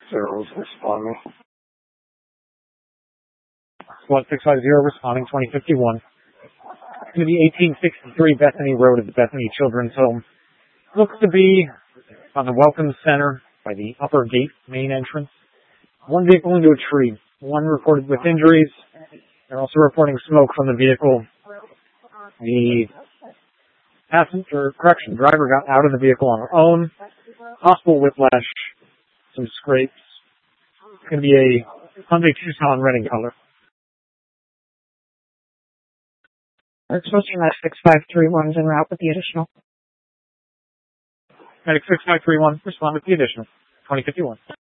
Zeros responding. Squad 650 responding 2051. It's going to be 1863 Bethany Road at the Bethany Children's Home. Looks to be on the Welcome Center by the upper gate main entrance. One vehicle into a tree. One reported with injuries. They're also reporting smoke from the vehicle. The driver got out of the vehicle on her own. Possible whiplash. Some scrapes. It's going to be a Hyundai Tucson red in color. Exposing that 6531 is en route with the additional. Medic 6531, respond with the additional. 2051.